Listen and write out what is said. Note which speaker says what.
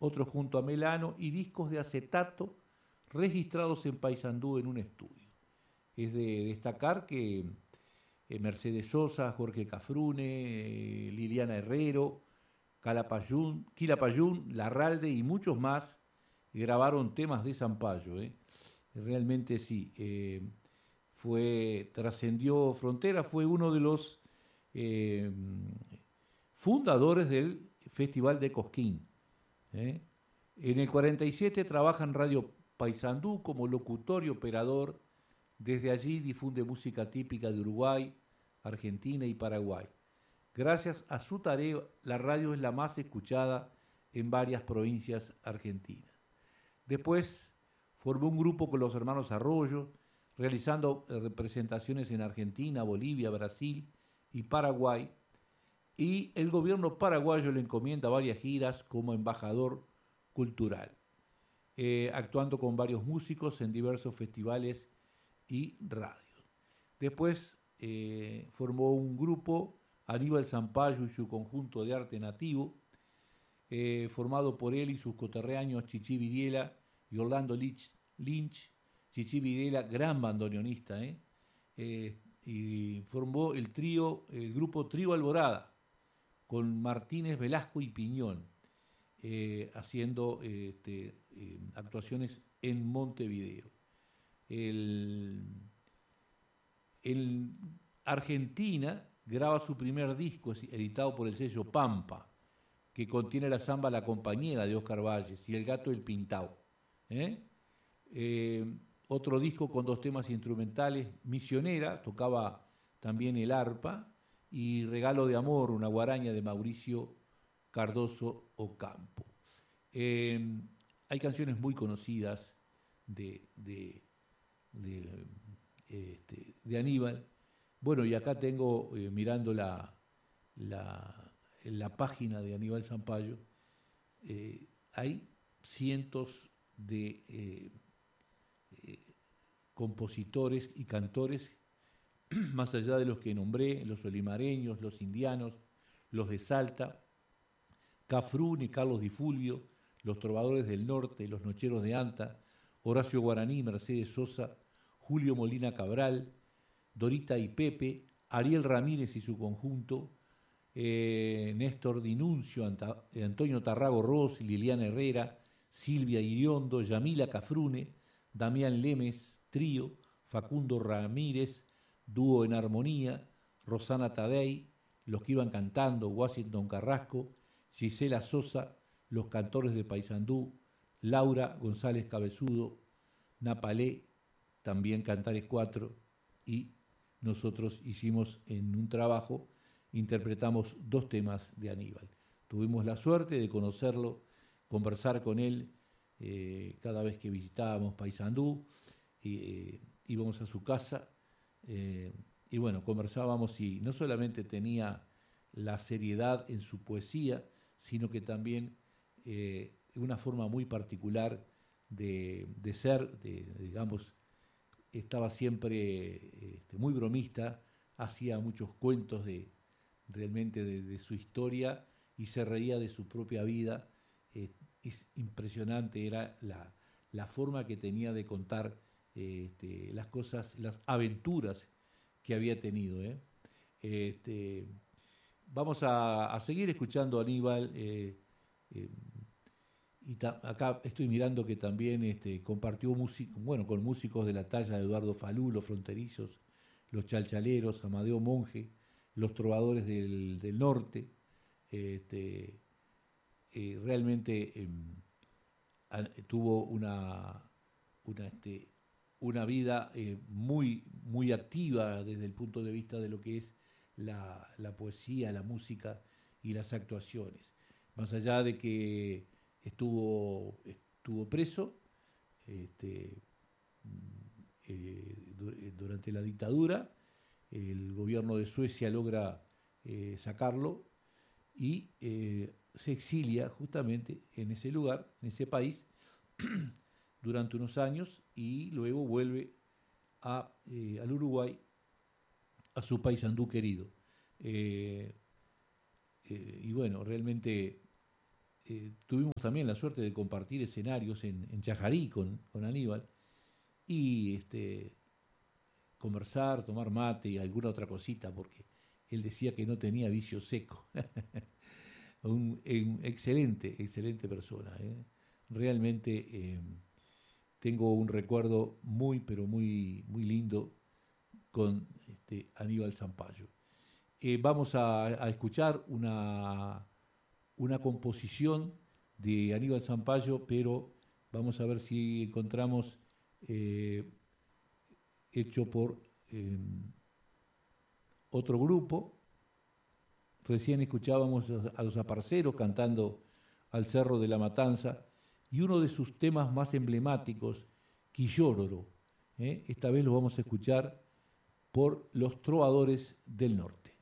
Speaker 1: otros junto a Melano y discos de acetato registrados en Paysandú en un estudio. Es de destacar que Mercedes Sosa, Jorge Cafrune, Liliana Herrero, Quilapayún, Larralde y muchos más grabaron temas de Zampayo. Realmente sí, trascendió fronteras, fue uno de los eh, fundadores del Festival de Cosquín. ¿eh? En el 47 trabaja en Radio Paysandú como locutor y operador. Desde allí difunde música típica de Uruguay, Argentina y Paraguay. Gracias a su tarea, la radio es la más escuchada en varias provincias argentinas. Después formó un grupo con los hermanos Arroyo, realizando representaciones en Argentina, Bolivia, Brasil y Paraguay, y el gobierno paraguayo le encomienda varias giras como embajador cultural, actuando con varios músicos en diversos festivales y radios. Después formó un grupo, Aníbal Zampayo y su conjunto de arte nativo, formado por él y sus coterráneos Chichi Vidiela y Orlando Lynch. Chichi Vidiela, gran bandoneonista, y formó el grupo Trío Alborada, con Martínez, Velasco y Piñón, haciendo actuaciones en Montevideo. En Argentina graba su primer disco, editado por el sello Pampa, que contiene la samba La Compañera de Oscar Valles y El Gato del Pintao. ¿eh? Otro disco con 2 temas instrumentales, Misionera, tocaba también el arpa, y Regalo de Amor, una guaraña de Mauricio Cardoso Ocampo. Hay canciones muy conocidas de Aníbal. Bueno, y acá tengo, mirando la página de Aníbal Zampayo, hay cientos de compositores y cantores, más allá de los que nombré, los olimareños, los indianos, los de Salta, Cafrune, Carlos Di Fulvio, los trovadores del norte, los nocheros de Anta, Horacio Guaraní, Mercedes Sosa, Julio Molina Cabral, Dorita y Pepe, Ariel Ramírez y su conjunto, Néstor Dinuncio, Antonio Tarrago Ross, Liliana Herrera, Silvia Iriondo, Yamila Cafrune, Damián Lemes, Trío, Facundo Ramírez, Dúo en Armonía, Rosana Tadei, los que iban cantando, Washington Carrasco, Gisela Sosa, los cantores de Paysandú, Laura González Cabezudo, Napalé, también Cantares 4, y nosotros hicimos en un trabajo, interpretamos 2 temas de Aníbal. Tuvimos la suerte de conocerlo, conversar con él cada vez que visitábamos Paysandú, íbamos a su casa, y bueno, conversábamos, y no solamente tenía la seriedad en su poesía, sino que también una forma muy particular de ser, digamos, estaba siempre muy bromista, hacía muchos cuentos realmente de su historia, y se reía de su propia vida. Es impresionante, era la forma que tenía de contar las cosas, las aventuras que había tenido. Vamos a seguir escuchando a Aníbal. Acá estoy mirando que también compartió con músicos de la talla de Eduardo Falú, los Fronterizos, los Chalchaleros, Amadeo Monge, los Trovadores del Norte. Realmente tuvo una vida muy, muy activa desde el punto de vista de lo que es la poesía, la música y las actuaciones. Más allá de que estuvo preso durante la dictadura, el gobierno de Suecia logra sacarlo, y se exilia justamente en ese lugar, en ese país, durante unos años, y luego vuelve al Uruguay, a su Paysandú querido. Y bueno, realmente tuvimos también la suerte de compartir escenarios en Chajarí con Aníbal y conversar, tomar mate y alguna otra cosita, porque él decía que no tenía vicio seco. Un excelente, excelente persona. Realmente tengo un recuerdo muy, pero muy, muy lindo con Aníbal Zampayo. Vamos a escuchar una composición de Aníbal Zampayo, pero vamos a ver si encontramos hecho por otro grupo. Recién escuchábamos a los Aparceros cantando Al Cerro de la Matanza y uno de sus temas más emblemáticos, Quillóroro. Esta vez lo vamos a escuchar por los Trovadores del Norte.